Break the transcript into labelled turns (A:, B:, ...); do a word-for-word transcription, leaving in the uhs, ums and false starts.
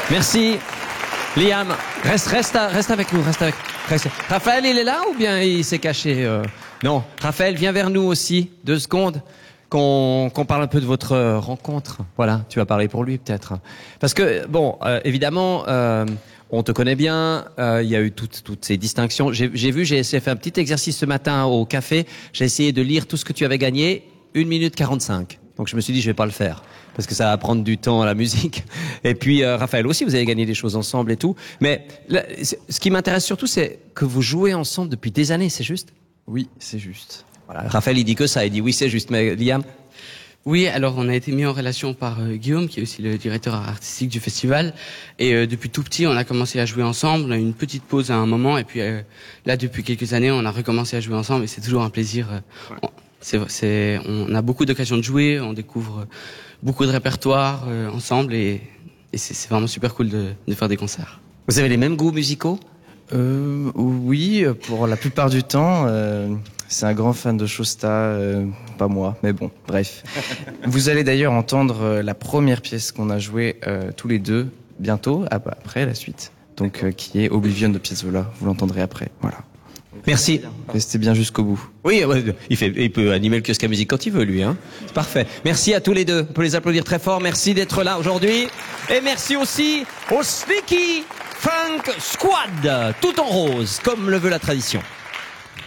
A: Merci. Liam, reste, reste, reste avec nous, reste avec. Reste. Raphaël, il est là ou bien il s'est caché euh... Non, Raphaël, viens vers nous aussi, deux secondes, qu'on qu'on parle un peu de votre rencontre. Voilà, tu vas parler pour lui peut-être. Parce que, bon, euh, évidemment, euh, on te connaît bien, euh, il y a eu toutes, toutes ces distinctions. J'ai vu, j'ai essayé de faire un petit exercice ce matin au café, j'ai essayé de lire tout ce que tu avais gagné, une minute quarante-cinq. Donc je me suis dit, je vais pas le faire. Parce que ça va prendre du temps à la musique. Et puis, euh, Raphaël aussi, vous avez gagné des choses ensemble et tout. Mais là, ce qui m'intéresse surtout, c'est que vous jouez ensemble depuis des années, c'est juste?
B: Oui, c'est juste.
A: Voilà. Raphaël, il dit que ça, il dit oui, c'est juste. Mais Liam?
C: Oui, alors on a été mis en relation par euh, Guillaume, qui est aussi le directeur artistique du festival. Et euh, depuis tout petit, on a commencé à jouer ensemble. On a eu une petite pause à un moment. Et puis euh, là, depuis quelques années, on a recommencé à jouer ensemble. Et c'est toujours un plaisir. Euh, on, c'est, c'est, on a beaucoup d'occasions de jouer. On découvre beaucoup de répertoires euh, ensemble. Et, et c'est, c'est vraiment super cool de, de faire des concerts.
A: Vous avez les mêmes goûts musicaux?
B: Euh, oui, pour la plupart du temps. Euh, c'est un grand fan de Shosta, euh, pas moi, mais bon, bref. Vous allez d'ailleurs entendre la première pièce qu'on a jouée euh, tous les deux bientôt, après la suite, donc euh, qui est Oblivion de Piazzolla. Vous l'entendrez après, voilà.
A: Merci.
B: Restez bien jusqu'au bout.
A: Oui, il, fait, il peut animer le kiosque à musique quand il veut, lui. Hein. C'est parfait. Merci à tous les deux. On peut les applaudir très fort. Merci d'être là aujourd'hui. Et merci aussi au Sneaky Funk Squad, tout en rose, comme le veut la tradition.